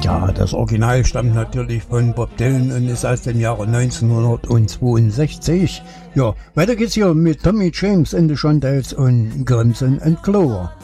Ja, das Original stammt natürlich von Bob Dylan und ist aus dem Jahre 1962. Ja, weiter geht's hier mit Tommy James and the Shondells und Crimson and Clover.